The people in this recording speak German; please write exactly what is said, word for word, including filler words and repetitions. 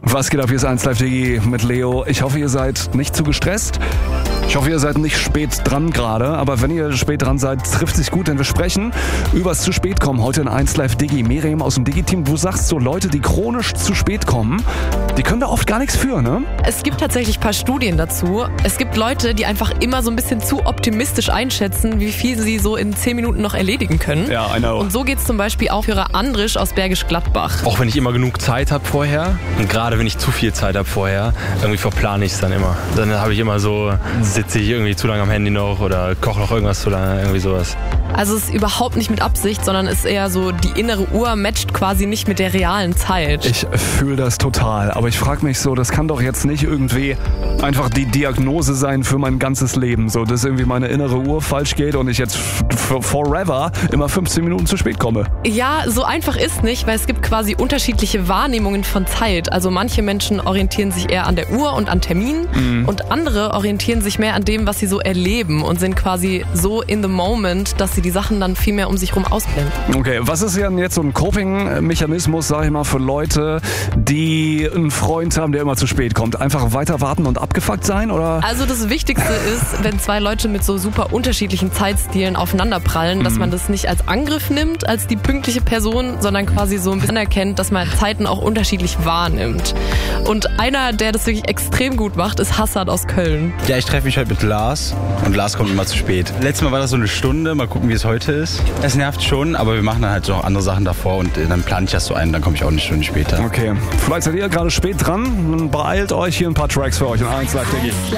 Was geht ab? Hier ist eins Live Digi mit Leo. Ich hoffe, ihr seid nicht zu gestresst. Ich hoffe, ihr seid nicht spät dran gerade, aber wenn ihr spät dran seid, trifft sich gut, denn wir sprechen übers zu spät kommen heute in eins Live Digi. Miriam aus dem Digi-Team, du sagst so, Leute, die chronisch zu spät kommen, die können da oft gar nichts für, ne? Es gibt tatsächlich ein paar Studien dazu. Es gibt Leute, die einfach immer so ein bisschen zu optimistisch einschätzen, wie viel sie so in zehn Minuten noch erledigen können. Ja, I know. Und so geht es zum Beispiel auch für Andrisch aus Bergisch Gladbach. Auch wenn ich immer genug Zeit habe vorher und gerade wenn ich zu viel Zeit habe vorher, irgendwie verplane ich es dann immer. Dann habe ich immer so, sitze ich irgendwie zu lange am Handy noch oder koche noch irgendwas zu lange, irgendwie sowas. Also es ist überhaupt nicht mit Absicht, sondern ist eher so, die innere Uhr matcht quasi nicht mit der realen Zeit. Ich fühle das total, aber ich frage mich so, das kann doch jetzt nicht irgendwie einfach die Diagnose sein für mein ganzes Leben, so dass irgendwie meine innere Uhr falsch geht und ich jetzt f- forever immer fünfzehn Minuten zu spät komme. Ja, so einfach ist nicht, weil es gibt quasi unterschiedliche Wahrnehmungen von Zeit. Also manche Menschen orientieren sich eher an der Uhr und an Terminen mhm. und andere orientieren sich mehr an dem, was sie so erleben und sind quasi so in the moment, dass sie die Sachen dann viel mehr um sich rum ausblenden. Okay, was ist denn jetzt so ein Coping-Mechanismus, sag ich mal, für Leute, die einen Freund haben, der immer zu spät kommt? Einfach weiter warten und abgefuckt sein, oder? Also das Wichtigste ist, wenn zwei Leute mit so super unterschiedlichen Zeitstilen aufeinanderprallen, dass man das nicht als Angriff nimmt, als die pünktliche Person, sondern quasi so ein bisschen erkennt, dass man Zeiten auch unterschiedlich wahrnimmt. Und einer, der das wirklich extrem gut macht, ist Hassad aus Köln. Ja, ich treffe mich heute mit Lars und Lars kommt immer zu spät. Letztes Mal war das so eine Stunde, mal gucken, wie es heute ist. Es nervt schon, aber wir machen dann halt so noch andere Sachen davor und dann plane ich das so ein, dann komme ich auch eine Stunde später. Okay, vielleicht seid ihr gerade spät dran, dann beeilt euch, hier ein paar Tracks für euch in eins Live Digi.